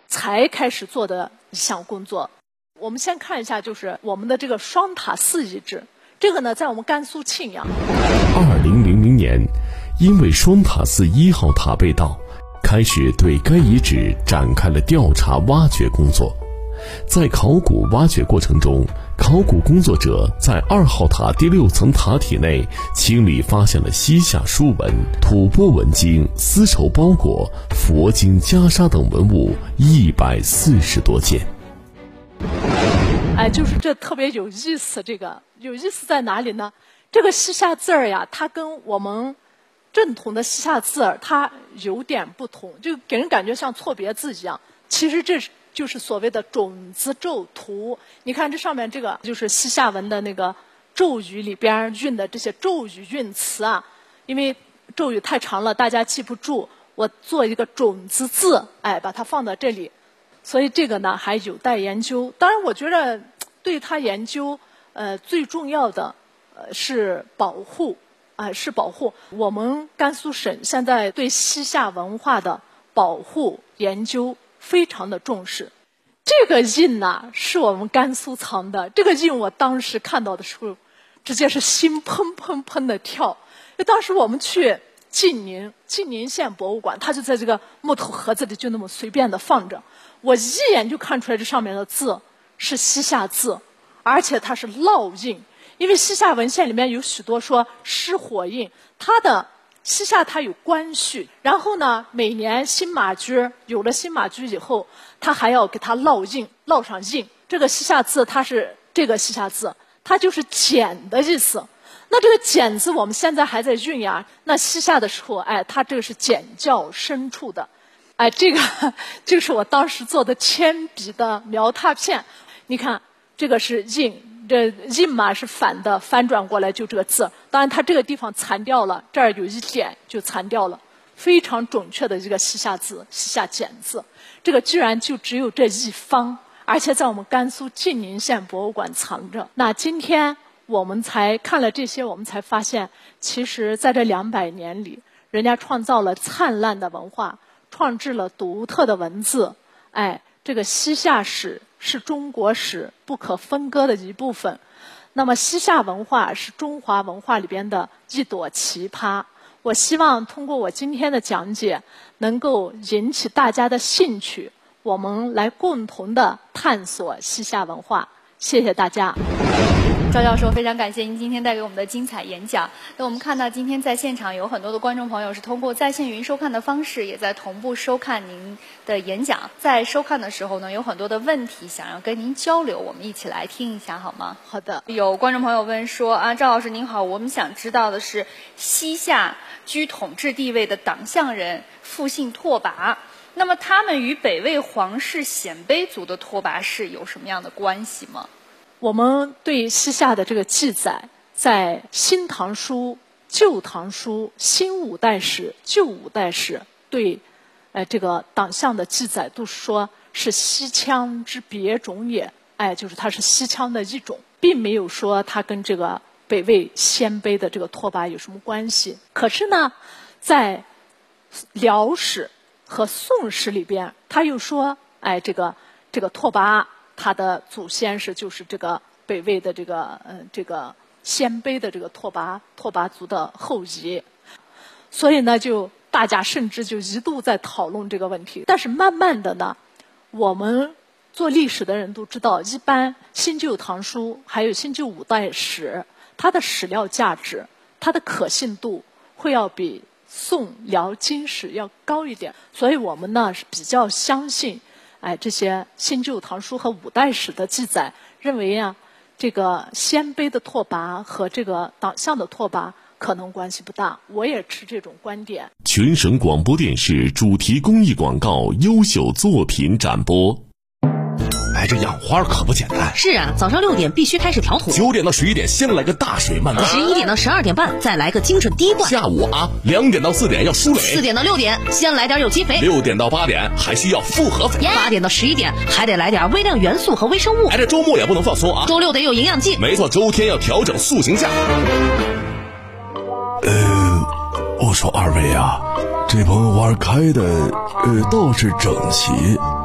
才开始做的一项工作。我们先看一下，就是我们的这个双塔寺遗址，这个呢，在我们甘肃庆阳。 2000年，因为双塔寺1号塔被盗，开始对该遗址展开了调查挖掘工作。在考古挖掘过程中，考古工作者在2号塔第6层塔体内清理发现了西夏书文、吐蕃文经、丝绸包裹、佛经袈裟等文物140多件。 就是这特别有意思，这个有意思在哪里呢？这个西夏字儿呀，它跟我们正统的西夏字儿它有点不同，就给人感觉像错别字一样。其实这就是所谓的种子咒图。你看这上面这个就是西夏文的那个咒语里边运的这些咒语韵词啊，因为咒语太长了，大家记不住，我做一个种子字，把它放到这里。所以这个呢还有待研究。当然我觉得对它研究最重要的是保护是保护。我们甘肃省现在对西夏文化的保护研究非常的重视。这个印呢是我们甘肃藏的，这个印我当时看到的时候直接是心砰砰砰的跳。因为当时我们去晋宁县博物馆，它就在这个木头盒子里就那么随便的放着，我一眼就看出来这上面的字是西夏字，而且它是烙印。因为西夏文献里面有许多说失火印，它的西夏它有官序，然后呢每年新马驹有了新马驹以后，它还要给它烙印，烙上印。这个西夏字它是这个西夏字，它就是简的意思。那这个简字我们现在还在运呀，那西夏的时候它这个是简教深处的。这个就是我当时做的铅笔的描拓片。你看这个是印，这印嘛是反的，翻转过来就这个字。当然它这个地方残掉了，这儿有一点就残掉了，非常准确的一个西夏字，西夏简字。这个居然就只有这一方，而且在我们甘肃晋宁县博物馆藏着。那今天我们才看了这些，我们才发现其实在这200年里，人家创造了灿烂的文化，创制了独特的文字。这个西夏史是中国史不可分割的一部分。那么西夏文化是中华文化里边的一朵奇葩。我希望通过我今天的讲解能够引起大家的兴趣，我们来共同的探索西夏文化。谢谢大家。 赵教授，非常感谢您今天带给我们的精彩演讲。那我们看到今天在现场有很多的观众朋友是通过在线云收看的方式，也在同步收看您的演讲。在收看的时候呢，有很多的问题想要跟您交流，我们一起来听一下好吗？ 好的。 有观众朋友问说赵老师您好，我们想知道的是西夏居统治地位的党项人复姓拓跋，那么他们与北魏皇室鲜卑族的拓跋氏有什么样的关系吗？ 我们对西夏的这个记载，在《新唐书》《旧唐书》《新五代史》《旧五代史》对这个党项的记载都说是西羌之别种也，就是它是西羌的一种，并没有说它跟这个北魏鲜卑的这个拓跋有什么关系。可是呢，在辽史和宋史里边，他又说这个拓跋他的祖先就是这个北魏的这个鲜卑的这个拓跋族的后裔。所以呢就大家甚至就一度在讨论这个问题。但是慢慢的呢，我们做历史的人都知道，一般新旧唐书还有新旧五代史，它的史料价值，它的可信度会要比宋辽金史要高一点。所以我们呢是比较相信这些新旧唐书和五代史的记载，认为这个鲜卑的拓跋和这个党项的拓跋可能关系不大。我也持这种观点。 全省广播电视主题公益广告优秀作品展播。 这养花可不简单。 是啊，早上6点必须开始调土 ，9点到11点先来个大水漫灌 ，11点到12点半再来个精准第一灌， 下午2点到4点要疏垒 ，4点到6点先来点有机肥 ，6点到8点还需要复合肥 ，8点到11点还得来点微量元素和微生物。 这周末也不能放松周六得有营养剂。 没错，周天要调整塑形价。 我说二位这盆花开的倒是整齐，